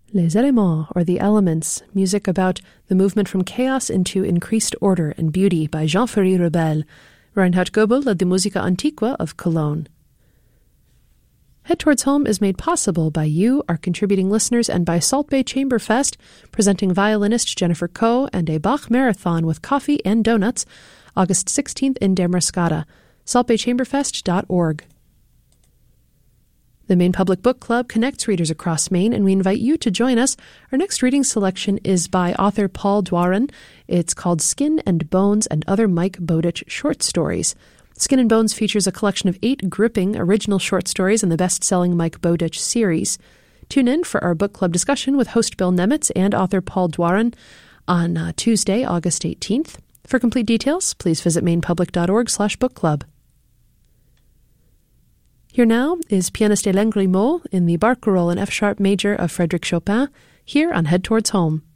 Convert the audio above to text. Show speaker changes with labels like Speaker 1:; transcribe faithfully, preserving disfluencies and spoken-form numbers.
Speaker 1: Les Éléments, or The Elements, music about the movement from chaos into increased order and beauty by Jean-Ferry Rebel, Reinhard Goebel led the Musica Antiqua of Cologne. Head Towards Home is made possible by you, our contributing listeners, and by Salt Bay Chamber Fest, presenting violinist Jennifer Coe and a Bach Marathon with coffee and donuts, August sixteenth in Damariscotta. salt bay chamber fest dot org. The Maine Public Book Club connects readers across Maine, and we invite you to join us. Our next reading selection is by author Paul Dwaran. It's called Skin and Bones and Other Mike Bowditch Short Stories. Skin and Bones features a collection of eight gripping original short stories in the best-selling Mike Bowditch series. Tune in for our book club discussion with host Bill Nemitz and author Paul Dwaran on uh, Tuesday, August eighteenth. For complete details, please visit mainepublic.org slash book club. Here now is pianist Hélène Grimaud in the Barcarolle in F-sharp major of Frédéric Chopin, here on Head Towards Home.